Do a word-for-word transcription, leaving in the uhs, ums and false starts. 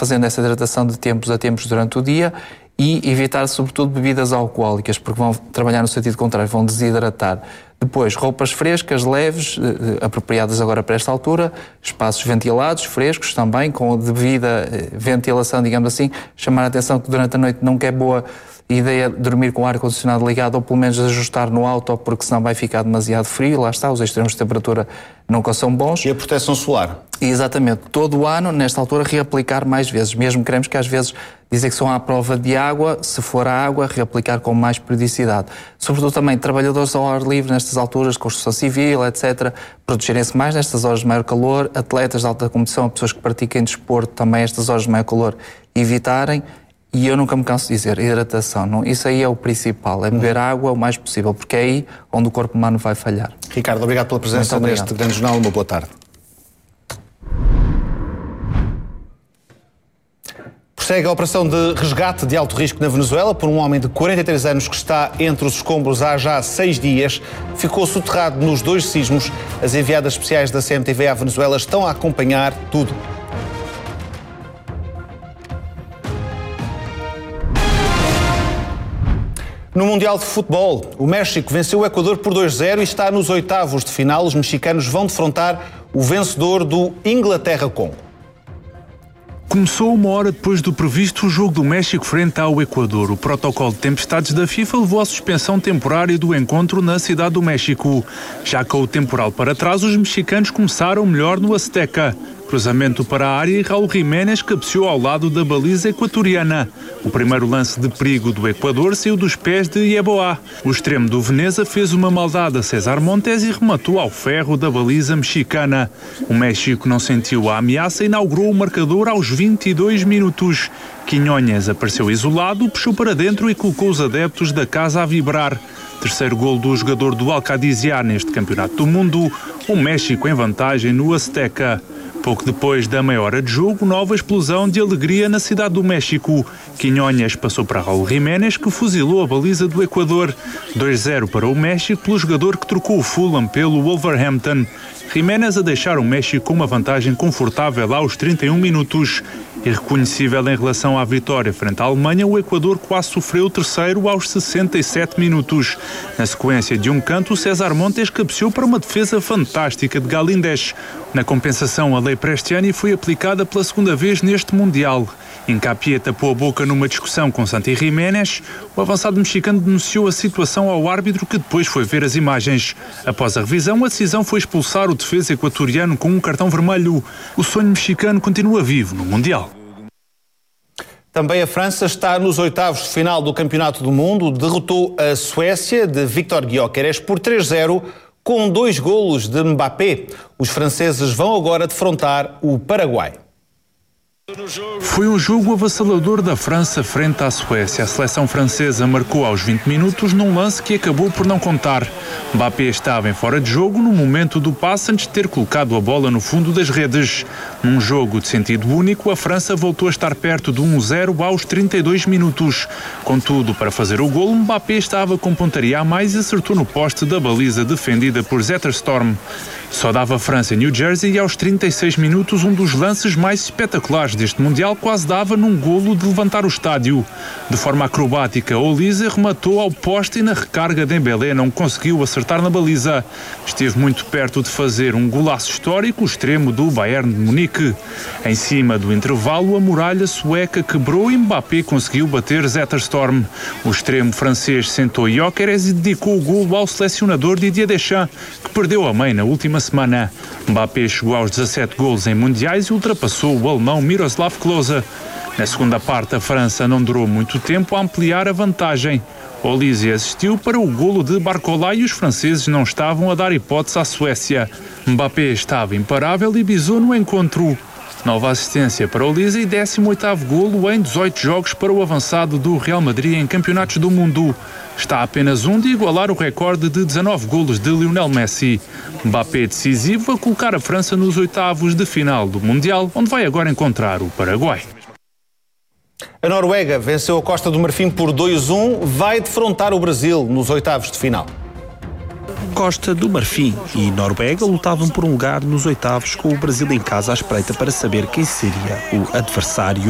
fazendo essa hidratação de tempos a tempos durante o dia e evitar, sobretudo, bebidas alcoólicas, porque vão trabalhar no sentido contrário, vão desidratar. Depois, roupas frescas, leves, eh, apropriadas agora para esta altura, espaços ventilados, frescos também, com devida eh, ventilação, digamos assim. Chamar a atenção que durante a noite nunca é boa ideia dormir com o ar-condicionado ligado, ou pelo menos ajustar no auto, porque senão vai ficar demasiado frio. Lá está, os extremos de temperatura nunca são bons. E a proteção solar? Exatamente. Todo o ano, nesta altura, reaplicar mais vezes. Mesmo cremes que às vezes dizem que são à prova de água, se for a água, reaplicar com mais periodicidade. Sobretudo também trabalhadores ao ar livre nestas alturas, construção civil, etcétera, protegerem-se mais nestas horas de maior calor, atletas de alta competição, pessoas que pratiquem desporto, também estas horas de maior calor, evitarem. E eu nunca me canso de dizer, hidratação, não, isso aí é o principal, é beber água o mais possível, porque é aí onde o corpo humano vai falhar. Ricardo, obrigado pela presença neste grande jornal, uma boa tarde. Prossegue a operação de resgate de alto risco na Venezuela por um homem de quarenta e três anos que está entre os escombros há já seis dias. Ficou soterrado nos dois sismos. As enviadas especiais da C M T V à Venezuela estão a acompanhar tudo. No Mundial de Futebol, o México venceu o Equador por dois a zero e está nos oitavos de final. Os mexicanos vão defrontar o vencedor do Inglaterra-Congo. Começou uma hora depois do previsto o jogo do México frente ao Equador. O protocolo de tempestades da FIFA levou à suspensão temporária do encontro na cidade do México. Já com o temporal para trás, os mexicanos começaram melhor no Azteca. Cruzamento para a área e Raul Jiménez cabeceou ao lado da baliza equatoriana. O primeiro lance de perigo do Equador saiu dos pés de Yeboah. O extremo do Veneza fez uma maldade a César Montes e rematou ao ferro da baliza mexicana. O México não sentiu a ameaça e inaugurou o marcador aos vinte e dois minutos. Quiñones apareceu isolado, puxou para dentro e colocou os adeptos da casa a vibrar. Terceiro gol do jogador do Alcadizia neste Campeonato do Mundo. O México em vantagem no Azteca. Pouco depois da meia hora de jogo, nova explosão de alegria na cidade do México. Quiñones passou para Raul Jiménez, que fuzilou a baliza do Equador. dois a zero para o México pelo jogador que trocou o Fulham pelo Wolverhampton. Jiménez a deixar o México com uma vantagem confortável aos trinta e um minutos. Irreconhecível em relação à vitória frente à Alemanha, o Equador quase sofreu o terceiro aos sessenta e sete minutos. Na sequência de um canto, César Montes cabeceou para uma defesa fantástica de Galíndez. Na compensação, a lei Prestiani foi aplicada pela segunda vez neste Mundial. Hincapié tapou a boca numa discussão com Santi Jiménez. O avançado mexicano denunciou a situação ao árbitro, que depois foi ver as imagens. Após a revisão, a decisão foi expulsar o defesa equatoriano com um cartão vermelho. O sonho mexicano continua vivo no Mundial. Também a França está nos oitavos de final do Campeonato do Mundo. Derrotou a Suécia de Victor Gyökeres por três a zero com dois golos de Mbappé. Os franceses vão agora defrontar o Paraguai. Foi um jogo avassalador da França frente à Suécia. A seleção francesa marcou aos vinte minutos num lance que acabou por não contar. Mbappé estava em fora de jogo no momento do passe antes de ter colocado a bola no fundo das redes. Num jogo de sentido único, a França voltou a estar perto de um a zero aos trinta e dois minutos. Contudo, para fazer o golo, Mbappé estava com pontaria a mais e acertou no poste da baliza defendida por Zetterstorm. Só dava a França em New Jersey e aos trinta e seis minutos um dos lances mais espetaculares deste Mundial quase dava num golo de levantar o estádio. De forma acrobática, Olise rematou ao poste e na recarga Dembélé não conseguiu acertar na baliza. Esteve muito perto de fazer um golaço histórico, o extremo do Bayern de Munique. Em cima do intervalo, a muralha sueca quebrou e Mbappé conseguiu bater Zetterstorm. O extremo francês sentou Gyökeres e dedicou o golo ao selecionador Didier Deschamps, que perdeu a mãe na última semana. Mbappé chegou aos dezassete golos em mundiais e ultrapassou o alemão Miroslav Klose. Na segunda parte, a França não durou muito tempo a ampliar a vantagem. Olise assistiu para o golo de Barcola e os franceses não estavam a dar hipótese à Suécia. Mbappé estava imparável e bisou no encontro. Nova assistência para Olise e décimo oitavo golo em dezoito jogos para o avançado do Real Madrid em campeonatos do mundo. Está a apenas um de igualar o recorde de dezanove golos de Lionel Messi. Mbappé decisivo a colocar a França nos oitavos de final do Mundial, onde vai agora encontrar o Paraguai. A Noruega venceu a Costa do Marfim por dois a um, vai defrontar o Brasil nos oitavos de final. Costa do Marfim e Noruega lutavam por um lugar nos oitavos, com o Brasil em casa à espreita para saber quem seria o adversário.